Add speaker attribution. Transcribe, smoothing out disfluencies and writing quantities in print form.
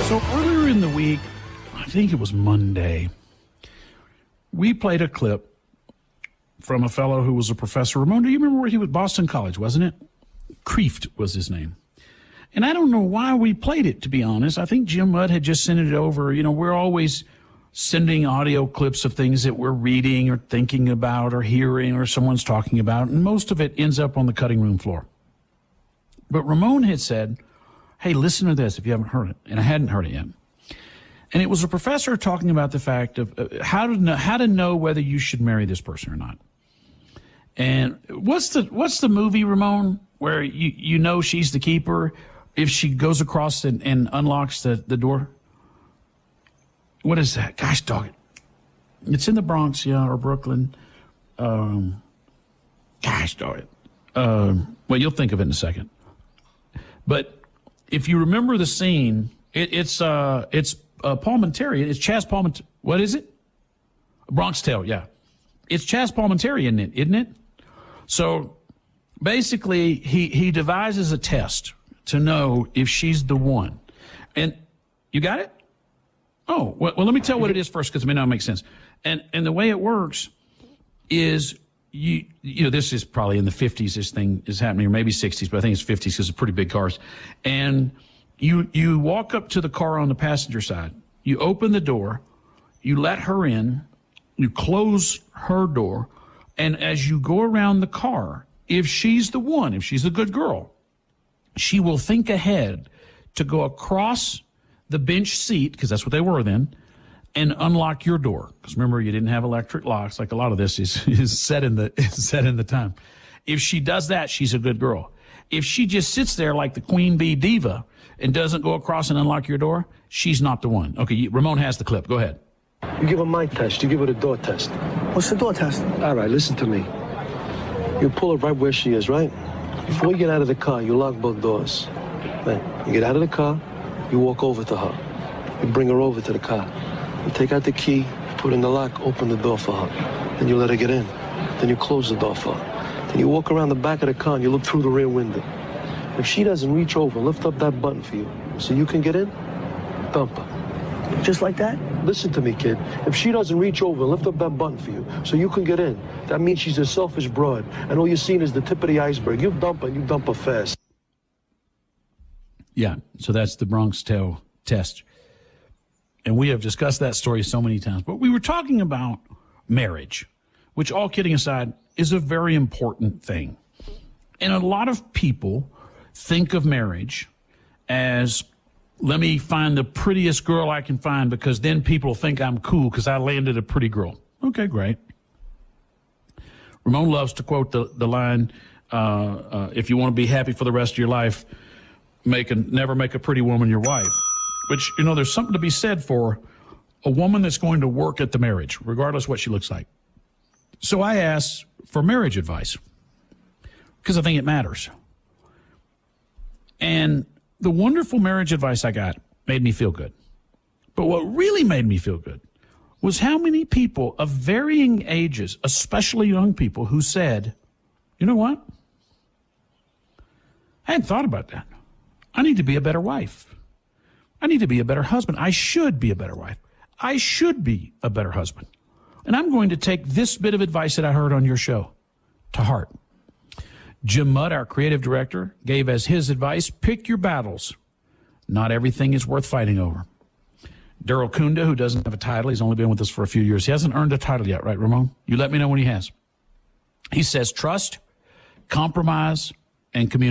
Speaker 1: So earlier in the week, I think it was Monday, we played a clip from a fellow who was a professor. Ramon, do you remember where he was? Boston College, wasn't it? Kreeft was his name. And I don't know why we played it, to be honest. I think Jim Mudd had just sent it over. You know, we're always sending audio clips of things that we're reading or thinking about or hearing or someone's talking about, and most of it ends up on the cutting room floor. But Ramon had said, hey, listen to this if you haven't heard it. And I hadn't heard it yet. And it was a professor talking about the fact of how to know whether you should marry this person or not. And what's the movie, Ramon, where you know she's the keeper if she goes across and unlocks the door? What is that? Gosh dog it. It's in the Bronx, yeah, or Brooklyn. Gosh dog it. Well, you'll think of it in a second. But if you remember the scene, it's Palminteri. It's Chaz Palminteri. What is it? Bronx Tale, yeah. It's Chaz Palminteri, isn't it? So basically, he devises a test to know if she's the one. And you got it? Oh, well, let me tell what it is first, because it may not make sense. And the way it works is you know, this is probably in the 50s, this thing is happening, or maybe 60s, but I think it's 50s because it's pretty big cars. And you walk up to the car on the passenger side, you open the door, you let her in, you close her door, and as you go around the car, if she's the one, if she's a good girl, she will think ahead to go across the bench seat, because that's what they were then, and unlock your door. Because remember, you didn't have electric locks. Like a lot of this is set in the time. If she does that, she's a good girl. If she just sits there like the queen bee diva and doesn't go across and unlock your door, she's not the one. Okay, Ramon has the clip. Go ahead.
Speaker 2: You give her my test. You give her the door test.
Speaker 3: What's the door test?
Speaker 2: All right, listen to me. You pull her right where she is, right? Before you get out of the car, you lock both doors. Then you get out of the car, you walk over to her. You bring her over to the car. You take out the key, put in the lock, open the door for her. Then you let her get in. Then you close the door for her. Then you walk around the back of the car and you look through the rear window. If she doesn't reach over, lift up that button for you so you can get in, dump her.
Speaker 3: Just like that?
Speaker 2: Listen to me, kid. If she doesn't reach over and lift up that button for you so you can get in, that means she's a selfish broad, and all you're seeing is the tip of the iceberg. You dump her, and you dump her fast.
Speaker 1: Yeah, so that's the Bronx Tale test. And we have discussed that story so many times. But we were talking about marriage, which, all kidding aside, is a very important thing. And a lot of people think of marriage as, let me find the prettiest girl I can find because then people think I'm cool because I landed a pretty girl. Okay, great. Ramon loves to quote the line, if you want to be happy for the rest of your life, never make a pretty woman your wife. Which, you know, there's something to be said for a woman that's going to work at the marriage, regardless what she looks like. So I asked for marriage advice because I think it matters. And the wonderful marriage advice I got made me feel good. But what really made me feel good was how many people of varying ages, especially young people, who said, you know what? I hadn't thought about that. I need to be a better wife. I need to be a better husband. I should be a better wife. I should be a better husband. And I'm going to take this bit of advice that I heard on your show to heart. Jim Mudd, our creative director, gave as his advice, pick your battles. Not everything is worth fighting over. Daryl Kunda, who doesn't have a title, he's only been with us for a few years. He hasn't earned a title yet, right, Ramon? You let me know when he has. He says trust, compromise, and communicate.